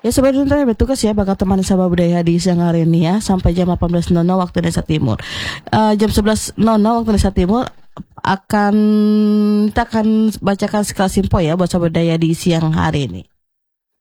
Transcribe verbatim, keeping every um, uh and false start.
Ya sebenarnya bertugas ya bakal temani Sabah Budaya di siang hari ini ya sampai jam delapan belas nol nol waktu Indonesia Timur. Uh, jam sebelas nol nol waktu Indonesia Timur akan kita akan bacakan sekelas info ya buat Sabah Budaya di siang hari ini.